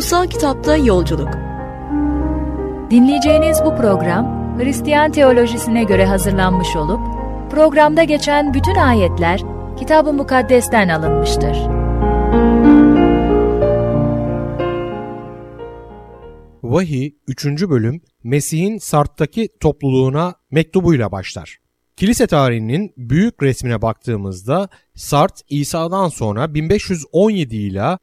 Kutsal Kitapta Yolculuk. Dinleyeceğiniz bu program, Hristiyan teolojisine göre hazırlanmış olup, programda geçen bütün ayetler, Kitab-ı Mukaddes'ten alınmıştır. Vahiy 3. bölüm Mesih'in Sart'taki topluluğuna mektubuyla başlar. Kilise tarihinin büyük resmine baktığımızda Sart, İsa'dan sonra 1517 ile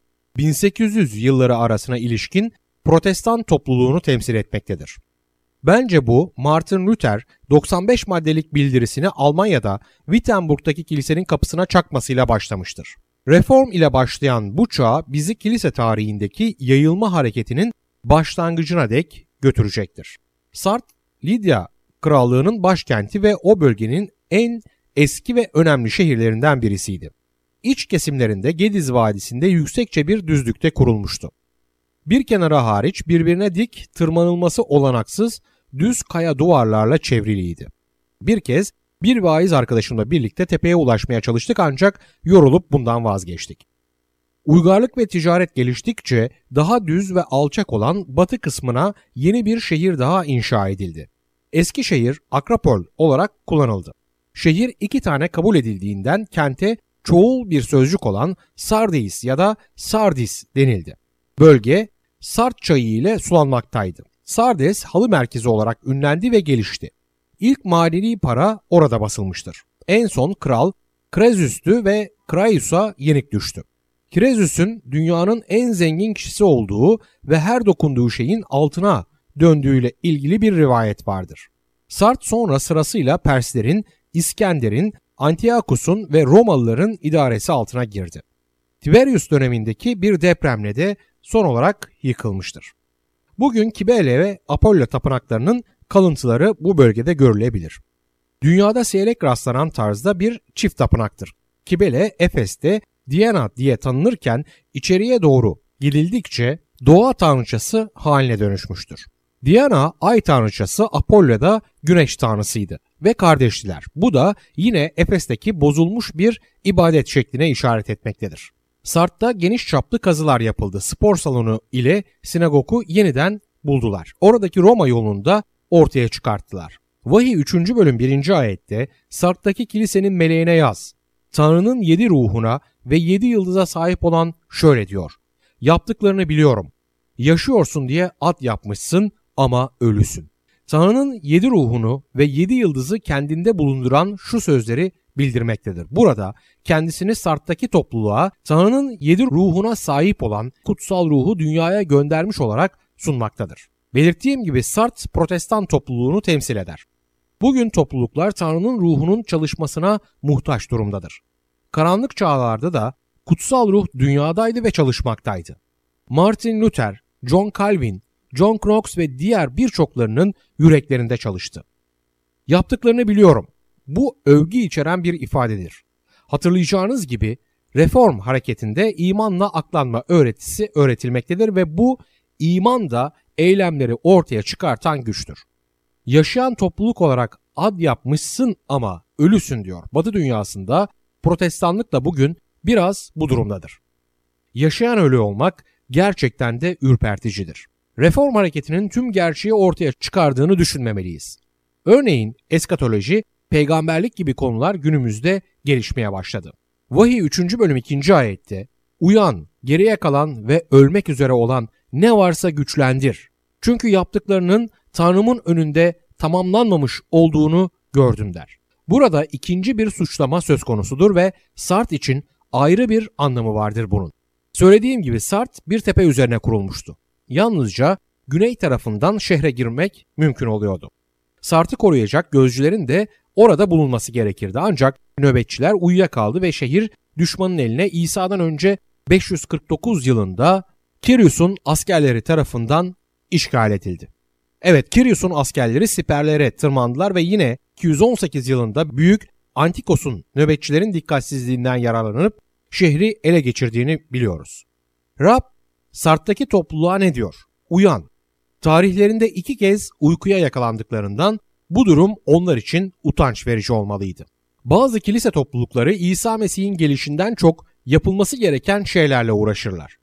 1800 yılları arasına ilişkin Protestan topluluğunu temsil etmektedir. Bence bu Martin Luther 95 maddelik bildirisini Almanya'da Wittenberg'daki kilisenin kapısına çakmasıyla başlamıştır. Reform ile başlayan bu çağ bizi kilise tarihindeki yayılma hareketinin başlangıcına dek götürecektir. Sart, Lidya Krallığı'nın başkenti ve o bölgenin en eski ve önemli şehirlerinden birisiydi. İç kesimlerinde Gediz Vadisi'nde yüksekçe bir düzlükte kurulmuştu. Bir kenara hariç birbirine dik, tırmanılması olanaksız düz kaya duvarlarla çevriliydi. Bir kez bir vaiz arkadaşımla birlikte tepeye ulaşmaya çalıştık ancak yorulup bundan vazgeçtik. Uygarlık ve ticaret geliştikçe daha düz ve alçak olan batı kısmına yeni bir şehir daha inşa edildi. Eski şehir Akropol olarak kullanıldı. Şehir 2 tane kabul edildiğinden kente çoğul bir sözcük olan Sardeis ya da Sardis denildi. Bölge Sart çayı ile sulanmaktaydı. Sardes halı merkezi olarak ünlendi ve gelişti. İlk manevi para orada basılmıştır. En son kral Krezüs'tü ve Kraius'a yenik düştü. Krezüs'ün dünyanın en zengin kişisi olduğu ve her dokunduğu şeyin altına döndüğüyle ilgili bir rivayet vardır. Sart sonra sırasıyla Perslerin, İskender'in, Antiokus'un ve Romalıların idaresi altına girdi. Tiberius dönemindeki bir depremle de son olarak yıkılmıştır. Bugün Kibele ve Apollo tapınaklarının kalıntıları bu bölgede görülebilir. Dünyada seyrek rastlanan tarzda bir çift tapınaktır. Kibele, Efes'te Diana diye tanınırken içeriye doğru gidildikçe doğa tanrıçası haline dönüşmüştür. Diana ay tanrıçası, Apollo da güneş tanrısıydı ve kardeştiler. Bu da yine Efes'teki bozulmuş bir ibadet şekline işaret etmektedir. Sart'ta geniş çaplı kazılar yapıldı. Spor salonu ile sinagogu yeniden buldular. Oradaki Roma yolunu da ortaya çıkarttılar. Vahiy 3. bölüm 1. ayette Sart'taki kilisenin meleğine yaz. Tanrı'nın 7 ruhuna ve 7 yıldıza sahip olan şöyle diyor. Yaptıklarını biliyorum. Yaşıyorsun diye ad yapmışsın ama ölüsün. Tanrı'nın 7 ruhunu ve 7 yıldızı kendinde bulunduran şu sözleri bildirmektedir. Burada kendisini Sart'taki topluluğa Tanrı'nın 7 ruhuna sahip olan kutsal ruhu dünyaya göndermiş olarak sunmaktadır. Belirttiğim gibi Sart Protestan topluluğunu temsil eder. Bugün topluluklar Tanrı'nın ruhunun çalışmasına muhtaç durumdadır. Karanlık çağlarda da kutsal ruh dünyadaydı ve çalışmaktaydı. Martin Luther, John Calvin, John Knox ve diğer birçoklarının yüreklerinde çalıştı. Yaptıklarını biliyorum. Bu övgü içeren bir ifadedir. Hatırlayacağınız gibi reform hareketinde imanla aklanma öğretisi öğretilmektedir ve bu iman da eylemleri ortaya çıkartan güçtür. Yaşayan topluluk olarak ad yapmışsın ama ölüsün diyor. Batı dünyasında Protestanlık da bugün biraz bu durumdadır. Yaşayan ölü olmak gerçekten de ürperticidir. Reform hareketinin tüm gerçeği ortaya çıkardığını düşünmemeliyiz. Örneğin eskatoloji, peygamberlik gibi konular günümüzde gelişmeye başladı. Vahiy 3. bölüm 2. ayette uyan, geriye kalan ve ölmek üzere olan ne varsa güçlendir. Çünkü yaptıklarının Tanrımın önünde tamamlanmamış olduğunu gördüm der. Burada ikinci bir suçlama söz konusudur ve Sart için ayrı bir anlamı vardır bunun. Söylediğim gibi Sart bir tepe üzerine kurulmuştu. Yalnızca güney tarafından şehre girmek mümkün oluyordu. Sart'ı koruyacak gözcülerin de orada bulunması gerekirdi. Ancak nöbetçiler uyuyakaldı ve şehir düşmanın eline İsa'dan önce 549 yılında Kyrios'un askerleri tarafından işgal edildi. Evet, Kyrios'un askerleri siperlere tırmandılar ve yine 218 yılında Büyük Antikos'un nöbetçilerin dikkatsizliğinden yararlanıp şehri ele geçirdiğini biliyoruz. Rab, Sart'taki topluluğa ne diyor? Uyan. Tarihlerinde 2 kez uykuya yakalandıklarından bu durum onlar için utanç verici olmalıydı. Bazı kilise toplulukları İsa Mesih'in gelişinden çok yapılması gereken şeylerle uğraşırlar.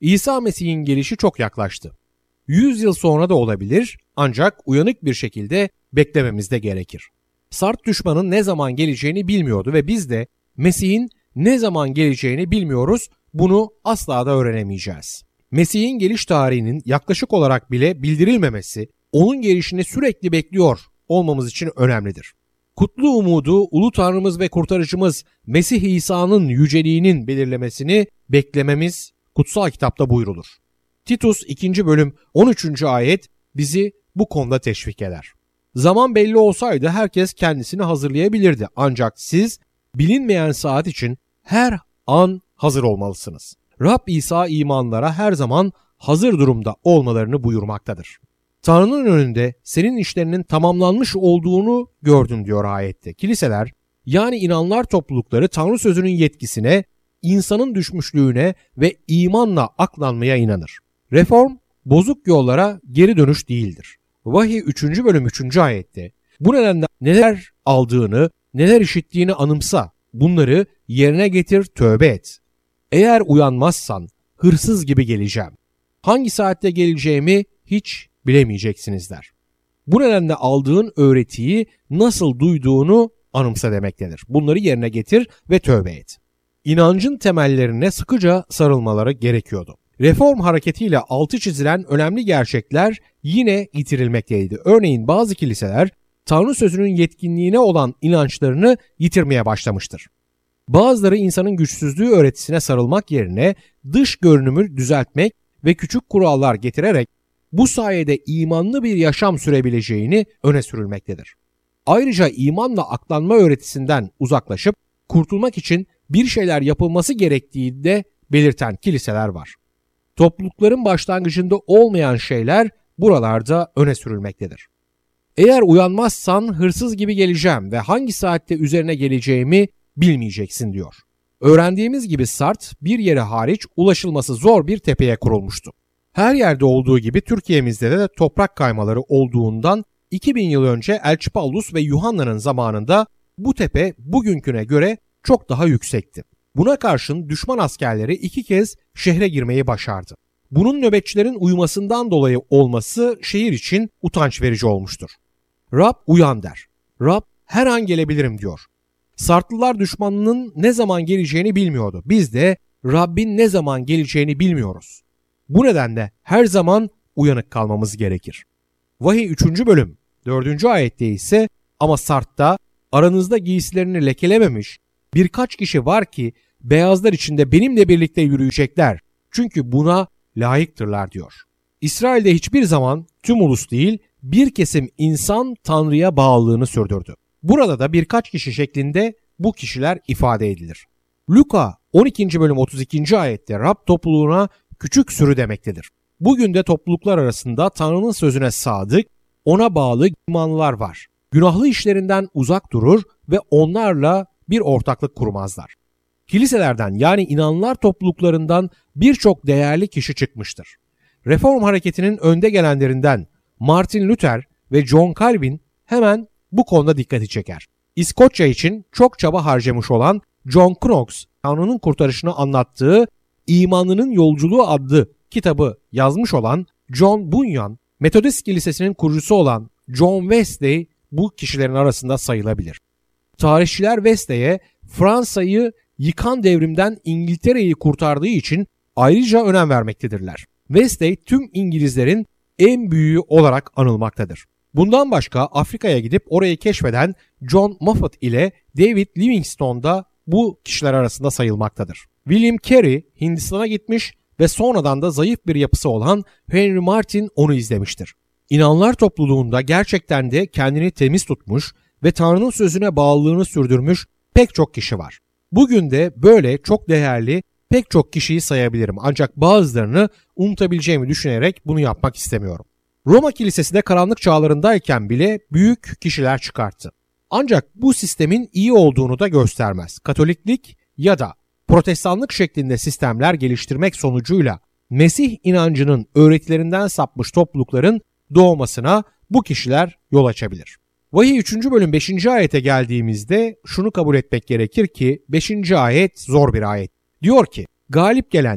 İsa Mesih'in gelişi çok yaklaştı. 100 yıl sonra da olabilir ancak uyanık bir şekilde beklememiz de gerekir. Sart düşmanın ne zaman geleceğini bilmiyordu ve biz de Mesih'in ne zaman geleceğini bilmiyoruz, bunu asla da öğrenemeyeceğiz. Mesih'in geliş tarihinin yaklaşık olarak bile bildirilmemesi, onun gelişini sürekli bekliyor olmamız için önemlidir. Kutlu umudu, ulu Tanrımız ve kurtarıcımız Mesih İsa'nın yüceliğinin belirlemesini beklememiz kutsal kitapta buyrulur. Titus 2. bölüm 13. ayet bizi bu konuda teşvik eder. Zaman belli olsaydı herkes kendisini hazırlayabilirdi ancak siz bilinmeyen saat için her an hazır olmalısınız. Rab İsa imanlara her zaman hazır durumda olmalarını buyurmaktadır. Tanrı'nın önünde senin işlerinin tamamlanmış olduğunu gördüm diyor ayette. Kiliseler yani inanlar toplulukları Tanrı sözünün yetkisine, insanın düşmüşlüğüne ve imanla aklanmaya inanır. Reform bozuk yollara geri dönüş değildir. Vahiy 3. bölüm 3. ayette bu nedenle neler aldığını, neler işittiğini anımsa, bunları yerine getir, tövbe et. Eğer uyanmazsan hırsız gibi geleceğim. Hangi saatte geleceğimi hiç bilemeyeceksiniz der. Bu nedenle aldığın öğretiyi nasıl duyduğunu anımsa demektedir. Bunları yerine getir ve tövbe et. İnancın temellerine sıkıca sarılmaları gerekiyordu. Reform hareketiyle altı çizilen önemli gerçekler yine yitirilmekteydi. Örneğin bazı kiliseler Tanrı sözünün yetkinliğine olan inançlarını yitirmeye başlamıştır. Bazıları insanın güçsüzlüğü öğretisine sarılmak yerine dış görünümü düzeltmek ve küçük kurallar getirerek bu sayede imanlı bir yaşam sürebileceğini öne sürülmektedir. Ayrıca imanla aklanma öğretisinden uzaklaşıp kurtulmak için bir şeyler yapılması gerektiğini de belirten kiliseler var. Toplulukların başlangıcında olmayan şeyler buralarda öne sürülmektedir. Eğer uyanmazsan hırsız gibi geleceğim ve hangi saatte üzerine geleceğimi bilmeyeceksin diyor. Öğrendiğimiz gibi Sart bir yere hariç ulaşılması zor bir tepeye kurulmuştu. Her yerde olduğu gibi Türkiye'mizde de toprak kaymaları olduğundan 2000 yıl önce Elçi Paulus ve Yuhanna'nın zamanında bu tepe bugünküne göre çok daha yüksekti. Buna karşın düşman askerleri 2 kez şehre girmeyi başardı. Bunun nöbetçilerin uyumasından dolayı olması şehir için utanç verici olmuştur. Rab uyan der. Rab her an gelebilirim diyor. Sartlılar düşmanının ne zaman geleceğini bilmiyordu. Biz de Rabbin ne zaman geleceğini bilmiyoruz. Bu nedenle her zaman uyanık kalmamız gerekir. Vahiy 3. bölüm 4. ayette ise ama Sart'ta aranızda giysilerini lekelememiş birkaç kişi var ki beyazlar içinde benimle birlikte yürüyecekler. Çünkü buna layıktırlar diyor. İsrail'de hiçbir zaman tüm ulus değil bir kesim insan Tanrı'ya bağlılığını sürdürdü. Burada da birkaç kişi şeklinde bu kişiler ifade edilir. Luka 12. bölüm 32. ayette Rab topluluğuna küçük sürü demektedir. Bugün de topluluklar arasında Tanrı'nın sözüne sadık, ona bağlı imanlılar var. Günahlı işlerinden uzak durur ve onlarla bir ortaklık kurmazlar. Kiliselerden yani inanlar topluluklarından birçok değerli kişi çıkmıştır. Reform hareketinin önde gelenlerinden Martin Luther ve John Calvin hemen bu konuda dikkati çeker. İskoçya için çok çaba harcamış olan John Knox, Tanrı'nın kurtarışını anlattığı İmanlının Yolculuğu adlı kitabı yazmış olan John Bunyan, Metodist Kilisesi'nin kurucusu olan John Wesley bu kişilerin arasında sayılabilir. Tarihçiler Wesley'e Fransa'yı yıkan devrimden İngiltere'yi kurtardığı için ayrıca önem vermektedirler. Wesley tüm İngilizlerin en büyüğü olarak anılmaktadır. Bundan başka Afrika'ya gidip orayı keşfeden John Moffat ile David Livingstone da bu kişiler arasında sayılmaktadır. William Carey Hindistan'a gitmiş ve sonradan da zayıf bir yapısı olan Henry Martyn onu izlemiştir. İnanlar topluluğunda gerçekten de kendini temiz tutmuş ve Tanrı'nın sözüne bağlılığını sürdürmüş pek çok kişi var. Bugün de böyle çok değerli pek çok kişiyi sayabilirim ancak bazılarını unutabileceğimi düşünerek bunu yapmak istemiyorum. Roma Kilisesi de karanlık çağlarındayken bile büyük kişiler çıkarttı. Ancak bu sistemin iyi olduğunu da göstermez. Katoliklik ya da Protestanlık şeklinde sistemler geliştirmek sonucuyla Mesih inancının öğretilerinden sapmış toplulukların doğmasına bu kişiler yol açabilir. Vahiy 3. bölüm 5. ayete geldiğimizde şunu kabul etmek gerekir ki 5. ayet zor bir ayet. Diyor ki, galip gelen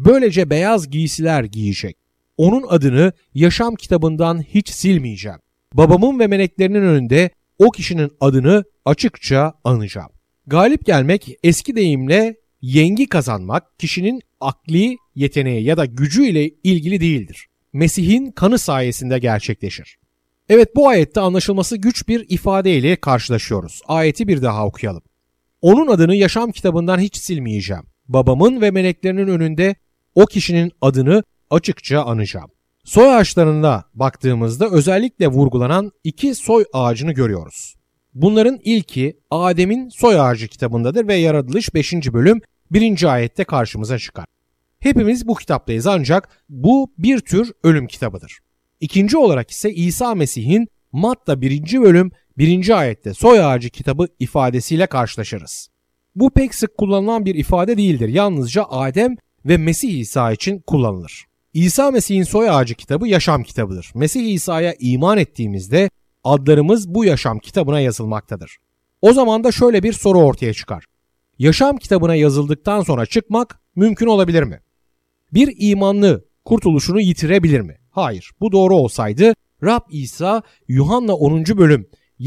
Böylece beyaz giysiler giyecek. Onun adını yaşam kitabından hiç silmeyeceğim. Babamın ve meleklerinin önünde o kişinin adını açıkça anacağım. Galip gelmek, eski deyimle yengi kazanmak, kişinin akli yeteneği ya da gücüyle ilgili değildir. Mesih'in kanı sayesinde gerçekleşir. Evet, bu ayette anlaşılması güç bir ifadeyle karşılaşıyoruz. Ayeti bir daha okuyalım. Onun adını yaşam kitabından hiç silmeyeceğim. Babamın ve meleklerinin önünde o kişinin adını açıkça anacağım. Soy ağaçlarına baktığımızda özellikle vurgulanan iki soy ağacını görüyoruz. Bunların ilki Adem'in soy ağacı kitabındadır ve Yaratılış 5. bölüm 1. ayette karşımıza çıkar. Hepimiz bu kitaptayız ancak bu bir tür ölüm kitabıdır. İkinci olarak ise İsa Mesih'in Matta 1. bölüm 1. ayette soy ağacı kitabı ifadesiyle karşılaşırız. Bu pek sık kullanılan bir ifade değildir. Yalnızca Adem ve Mesih İsa için kullanılır. İsa Mesih'in soy ağacı kitabı yaşam kitabıdır. Mesih İsa'ya iman ettiğimizde adlarımız bu yaşam kitabına yazılmaktadır. O zaman da şöyle bir soru ortaya çıkar. Yaşam kitabına yazıldıktan sonra çıkmak mümkün olabilir mi? Bir imanlı kurtuluşunu yitirebilir mi? Hayır. Bu doğru olsaydı Rab İsa Yuhanna 10. bölüm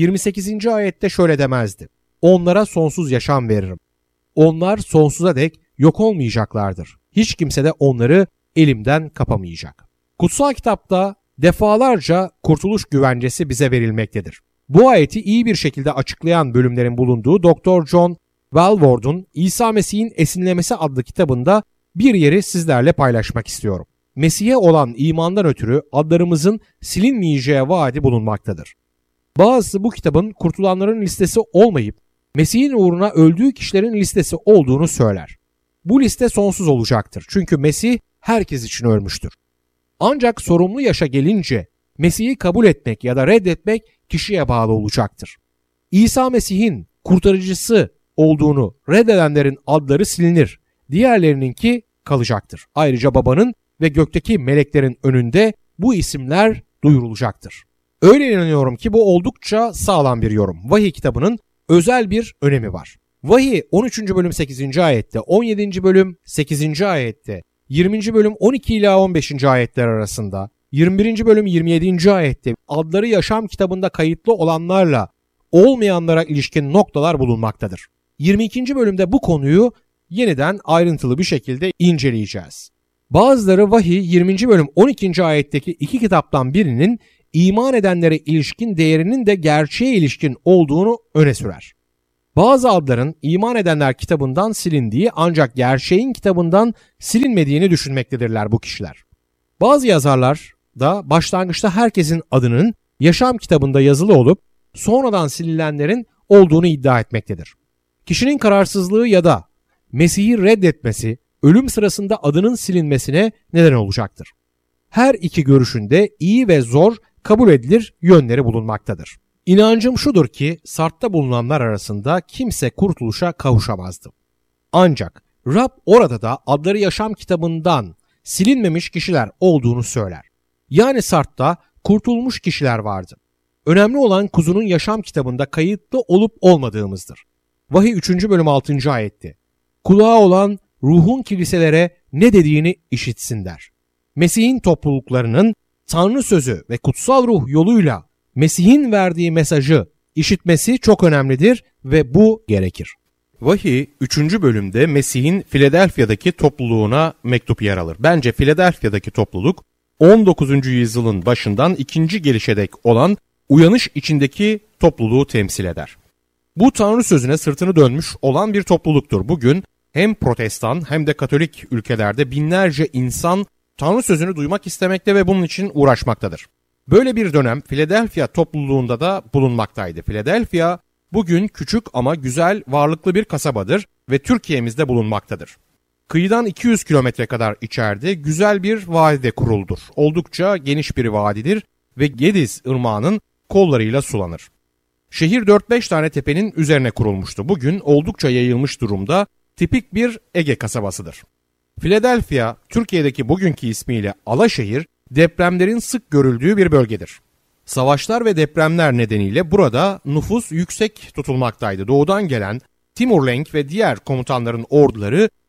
28. ayette şöyle demezdi. Onlara sonsuz yaşam veririm. Onlar sonsuza dek yok olmayacaklardır. Hiç kimse de onları elimden kapamayacak. Kutsal kitapta defalarca kurtuluş güvencesi bize verilmektedir. Bu ayeti iyi bir şekilde açıklayan bölümlerin bulunduğu Dr. John Walvoord'un İsa Mesih'in Esinlemesi adlı kitabında bir yeri sizlerle paylaşmak istiyorum. Mesih'e olan imandan ötürü adlarımızın silinmeyeceği vaadi bulunmaktadır. Bazısı bu kitabın kurtulanların listesi olmayıp Mesih'in uğruna öldüğü kişilerin listesi olduğunu söyler. Bu liste sonsuz olacaktır çünkü Mesih herkes için ölmüştür. Ancak sorumlu yaşa gelince Mesih'i kabul etmek ya da reddetmek kişiye bağlı olacaktır. İsa Mesih'in kurtarıcısı olduğunu reddedenlerin adları silinir, diğerlerininki kalacaktır. Ayrıca babanın ve gökteki meleklerin önünde bu isimler duyurulacaktır. Öyle inanıyorum ki bu oldukça sağlam bir yorum. Vahiy kitabının özel bir önemi var. Vahiy 13. bölüm 8. ayette, 17. bölüm 8. ayette, 20. bölüm 12 ila 15. ayetler arasında, 21. bölüm 27. ayette adları yaşam kitabında kayıtlı olanlarla olmayanlara ilişkin noktalar bulunmaktadır. 22. bölümde bu konuyu yeniden ayrıntılı bir şekilde inceleyeceğiz. Bazıları vahiy 20. bölüm 12. ayetteki iki kitaptan birinin iman edenlere ilişkin değerinin de gerçeğe ilişkin olduğunu öne sürer. Bazı adların iman edenler kitabından silindiği ancak gerçeğin kitabından silinmediğini düşünmektedirler bu kişiler. Bazı yazarlar da başlangıçta herkesin adının yaşam kitabında yazılı olup sonradan sililenlerin olduğunu iddia etmektedir. Kişinin kararsızlığı ya da Mesih'i reddetmesi ölüm sırasında adının silinmesine neden olacaktır. Her iki görüşünde iyi ve zor kabul edilir yönleri bulunmaktadır. İnancım şudur ki Sart'ta bulunanlar arasında kimse kurtuluşa kavuşamazdı. Ancak Rab orada da adları yaşam kitabından silinmemiş kişiler olduğunu söyler. Yani Sart'ta kurtulmuş kişiler vardı. Önemli olan kuzunun yaşam kitabında kayıtlı olup olmadığımızdır. Vahiy 3. bölüm 6. ayette. Kulağı olan ruhun kiliselere ne dediğini işitsin der. Mesih'in topluluklarının Tanrı sözü ve kutsal ruh yoluyla Mesih'in verdiği mesajı işitmesi çok önemlidir ve bu gerekir. Vahiy 3. bölümde Mesih'in Philadelphia'daki topluluğuna mektup yer alır. Bence Philadelphia'daki topluluk 19. yüzyılın başından 2. gelişe dek olan uyanış içindeki topluluğu temsil eder. Bu Tanrı sözüne sırtını dönmüş olan bir topluluktur. Bugün hem Protestan hem de Katolik ülkelerde binlerce insan Tanrı sözünü duymak istemekte ve bunun için uğraşmaktadır. Böyle bir dönem Philadelphia topluluğunda da bulunmaktaydı. Philadelphia bugün küçük ama güzel, varlıklı bir kasabadır ve Türkiye'mizde bulunmaktadır. Kıyıdan 200 kilometre kadar içeride güzel bir vadide kuruldur. Oldukça geniş bir vadidir ve Gediz ırmağının kollarıyla sulanır. Şehir 4-5 tane tepenin üzerine kurulmuştu. Bugün oldukça yayılmış durumda, tipik bir Ege kasabasıdır. Philadelphia, Türkiye'deki bugünkü ismiyle Alaşehir, depremlerin sık görüldüğü bir bölgedir. Savaşlar ve depremler nedeniyle burada nüfus yüksek tutulmaktaydı. Doğudan gelen Timur Lenk ve diğer komutanların orduları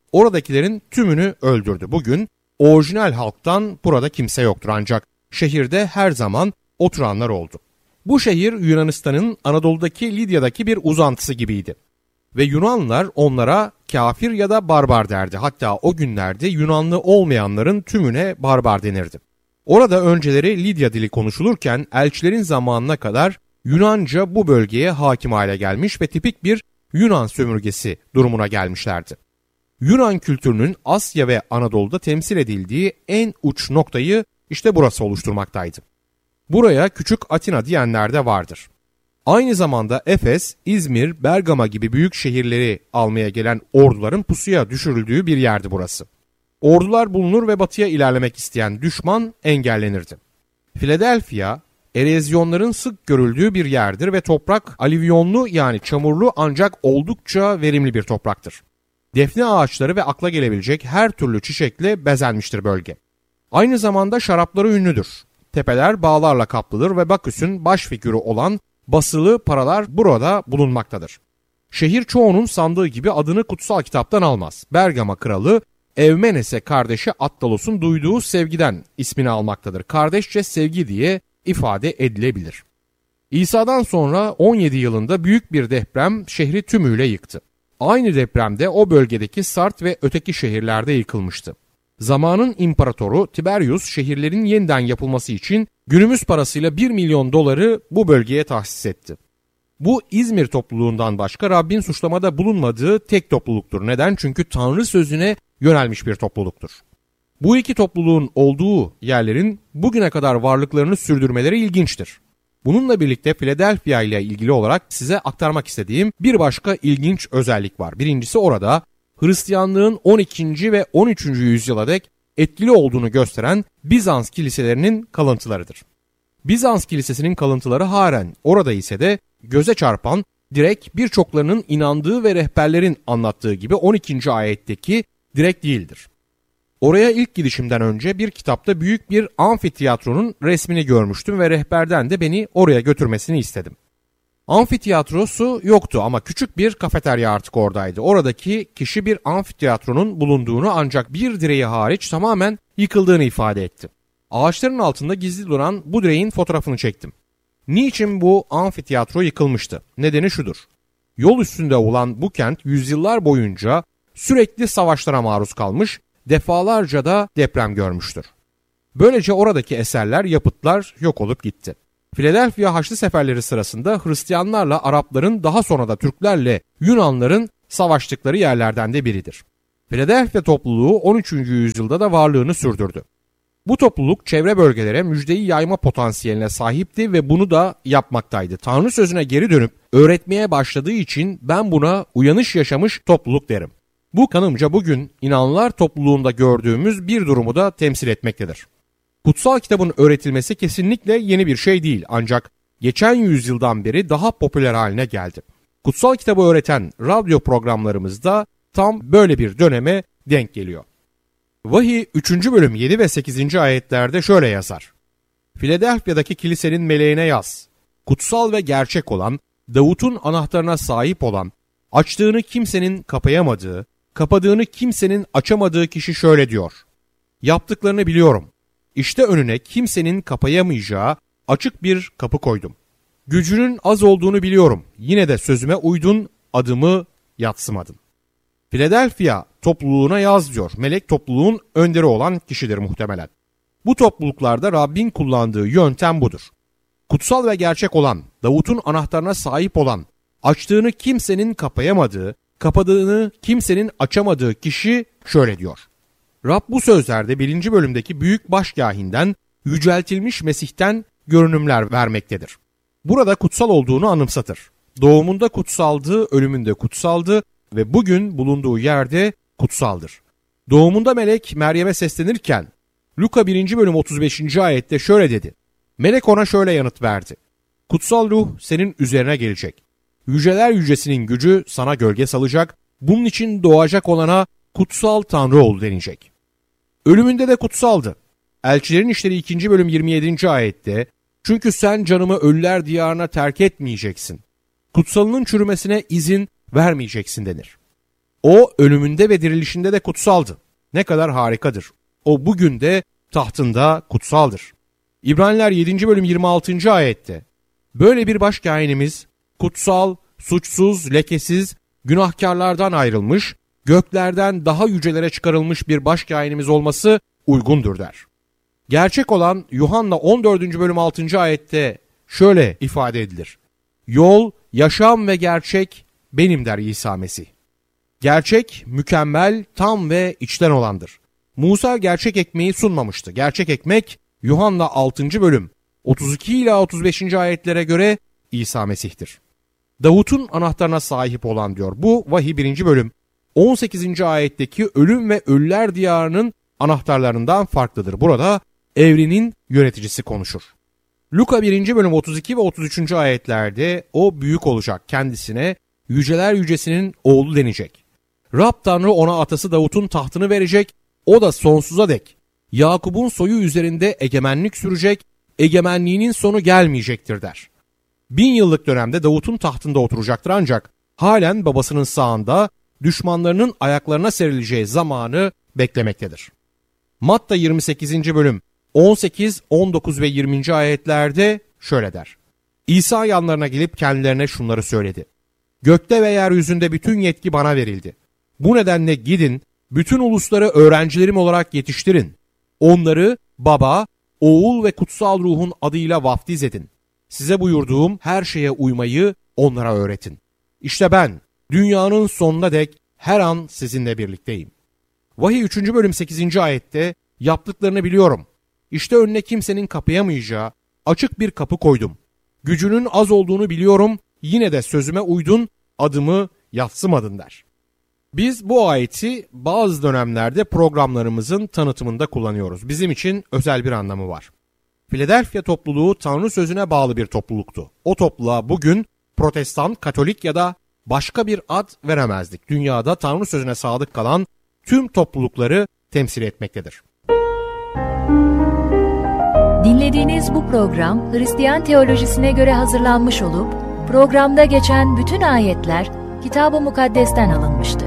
oradakilerin tümünü öldürdü. Bugün orijinal halktan burada kimse yoktur ancak şehirde her zaman oturanlar oldu. Bu şehir Yunanistan'ın Anadolu'daki Lidya'daki bir uzantısı gibiydi. Ve Yunanlılar onlara kafir ya da barbar derdi. Hatta o günlerde Yunanlı olmayanların tümüne barbar denirdi. Orada önceleri Lidya dili konuşulurken elçilerin zamanına kadar Yunanca bu bölgeye hakim hale gelmiş ve tipik bir Yunan sömürgesi durumuna gelmişlerdi. Yunan kültürünün Asya ve Anadolu'da temsil edildiği en uç noktayı işte burası oluşturmaktaydı. Buraya Küçük Atina diyenler de vardır. Aynı zamanda Efes, İzmir, Bergama gibi büyük şehirleri almaya gelen orduların pusuya düşürüldüğü bir yerdi burası. Ordular bulunur ve batıya ilerlemek isteyen düşman engellenirdi. Philadelphia, erozyonların sık görüldüğü bir yerdir ve toprak alüvyonlu yani çamurlu ancak oldukça verimli bir topraktır. Defne ağaçları ve akla gelebilecek her türlü çiçekle bezenmiştir bölge. Aynı zamanda şarapları ünlüdür. Tepeler bağlarla kaplıdır ve Baküs'ün baş figürü olan basılı paralar burada bulunmaktadır. Şehir çoğunun sandığı gibi adını kutsal kitaptan almaz. Bergama kralı Evmenes'e kardeşi Attalos'un duyduğu sevgiden ismini almaktadır. Kardeşçe sevgi diye ifade edilebilir. İsa'dan sonra 17 yılında büyük bir deprem şehri tümüyle yıktı. Aynı depremde o bölgedeki Sart ve öteki şehirlerde yıkılmıştı. Zamanın imparatoru Tiberius şehirlerin yeniden yapılması için günümüz parasıyla 1 milyon doları bu bölgeye tahsis etti. Bu İzmir topluluğundan başka Rabbin suçlamada bulunmadığı tek topluluktur. Neden? Çünkü Tanrı sözüne yönelmiş bir topluluktur. Bu iki topluluğun olduğu yerlerin bugüne kadar varlıklarını sürdürmeleri ilginçtir. Bununla birlikte Philadelphia ile ilgili olarak size aktarmak istediğim bir başka ilginç özellik var. Birincisi orada Hristiyanlığın 12. ve 13. yüzyıla dek etkili olduğunu gösteren Bizans kiliselerinin kalıntılarıdır. Bizans kilisesinin kalıntıları halen orada ise de göze çarpan, direkt birçoklarının inandığı ve rehberlerin anlattığı gibi 12. ayetteki direkt değildir. Oraya ilk gidişimden önce bir kitapta büyük bir amfiteyatronun resmini görmüştüm ve rehberden de beni oraya götürmesini istedim. Amfiteyatrosu yoktu ama küçük bir kafeterya artık oradaydı. Oradaki kişi bir amfiteyatronun bulunduğunu ancak bir direği hariç tamamen yıkıldığını ifade etti. Ağaçların altında gizli duran bu direğin fotoğrafını çektim. Niçin bu amfiteyatro yıkılmıştı? Nedeni şudur. Yol üstünde olan bu kent yüzyıllar boyunca sürekli savaşlara maruz kalmış, defalarca da deprem görmüştür. Böylece oradaki eserler, yapıtlar yok olup gitti. Philadelphia Haçlı Seferleri sırasında Hristiyanlarla Arapların, daha sonra da Türklerle Yunanların savaştıkları yerlerden de biridir. Philadelphia topluluğu 13. yüzyılda da varlığını sürdürdü. Bu topluluk çevre bölgelere müjdeyi yayma potansiyeline sahipti ve bunu da yapmaktaydı. Tanrı sözüne geri dönüp öğretmeye başladığı için ben buna uyanış yaşamış topluluk derim. Bu kanımca bugün inanlılar topluluğunda gördüğümüz bir durumu da temsil etmektedir. Kutsal kitabın öğretilmesi kesinlikle yeni bir şey değil ancak geçen yüzyıldan beri daha popüler haline geldi. Kutsal kitabı öğreten radyo programlarımızda tam böyle bir döneme denk geliyor. Vahiy 3. bölüm 7 ve 8. ayetlerde şöyle yazar. Philadelphia'daki kilisenin meleğine yaz. Kutsal ve gerçek olan, Davut'un anahtarına sahip olan, açtığını kimsenin kapayamadığı, kapadığını kimsenin açamadığı kişi şöyle diyor. Yaptıklarını biliyorum. İşte önüne kimsenin kapayamayacağı açık bir kapı koydum. Gücünün az olduğunu biliyorum. Yine de sözüme uydun, adımı yadsımadın. Philadelphia topluluğuna yaz diyor. Melek topluluğun önderi olan kişidir muhtemelen. Bu topluluklarda Rabbin kullandığı yöntem budur. Kutsal ve gerçek olan, Davut'un anahtarına sahip olan, açtığını kimsenin kapayamadığı, kapadığını kimsenin açamadığı kişi şöyle diyor. Rab bu sözlerde 1. bölümdeki büyük başkâhinden, yüceltilmiş Mesih'ten görünümler vermektedir. Burada kutsal olduğunu anımsatır. Doğumunda kutsaldı, ölümünde kutsaldı ve bugün bulunduğu yerde kutsaldır. Doğumunda melek Meryem'e seslenirken, Luka 1. bölüm 35. ayette şöyle dedi. Melek ona şöyle yanıt verdi. Kutsal ruh senin üzerine gelecek. Yüceler yücesinin gücü sana gölge salacak, bunun için doğacak olana kutsal Tanrı oğlu denilecek. Ölümünde de kutsaldı. Elçilerin İşleri 2. bölüm 27. ayette, çünkü sen canımı ölüler diyarına terk etmeyeceksin. Kutsalının çürümesine izin vermeyeceksin denir. O ölümünde ve dirilişinde de kutsaldı. Ne kadar harikadır. O bugün de tahtında kutsaldır. İbraniler 7. bölüm 26. ayette böyle bir başkâhinimiz kutsal, suçsuz, lekesiz, günahkarlardan ayrılmış, göklerden daha yücelere çıkarılmış bir başkâhinimiz olması uygundur der. Gerçek olan Yuhanna 14. bölüm 6. ayette şöyle ifade edilir. Yol, yaşam ve gerçek benim der İsa Mesih. Gerçek, mükemmel, tam ve içten olandır. Musa gerçek ekmeği sunmamıştı. Gerçek ekmek Yuhanna 6. bölüm 32 ila 35. ayetlere göre İsa Mesih'tir. Davut'un anahtarına sahip olan diyor. Bu Vahiy 1. bölüm 18. ayetteki ölüm ve ölüler diyarının anahtarlarından farklıdır. Burada evrenin yöneticisi konuşur. Luka 1. bölüm 32 ve 33. ayetlerde o büyük olacak, kendisine yüceler yücesinin oğlu denecek. Rab Tanrı ona atası Davut'un tahtını verecek, o da sonsuza dek Yakup'un soyu üzerinde egemenlik sürecek, egemenliğinin sonu gelmeyecektir der. 1000 yıllık dönemde Davut'un tahtında oturacaktır ancak halen babasının sağında düşmanlarının ayaklarına serileceği zamanı beklemektedir. Matta 28. bölüm 18, 19 ve 20. ayetlerde şöyle der. İsa yanlarına gelip kendilerine şunları söyledi. Gökte ve yeryüzünde bütün yetki bana verildi. Bu nedenle gidin, bütün ulusları öğrencilerim olarak yetiştirin. Onları Baba, Oğul ve Kutsal Ruh'un adıyla vaftiz edin. Size buyurduğum her şeye uymayı onlara öğretin. İşte ben dünyanın sonuna dek her an sizinle birlikteyim. Vahiy 3. bölüm 8. ayette yaptıklarını biliyorum. İşte önüne kimsenin kapayamayacağı açık bir kapı koydum. Gücünün az olduğunu biliyorum, yine de sözüme uydun, adımı yadsımadın der. Biz bu ayeti bazı dönemlerde programlarımızın tanıtımında kullanıyoruz. Bizim için özel bir anlamı var. Philadelphia topluluğu Tanrı sözüne bağlı bir topluluktu. O topluluğa bugün Protestan, Katolik ya da başka bir ad veremezdik. Dünyada Tanrı sözüne sadık kalan tüm toplulukları temsil etmektedir. Dinlediğiniz bu program Hristiyan teolojisine göre hazırlanmış olup programda geçen bütün ayetler Kitab-ı Mukaddes'ten alınmıştır.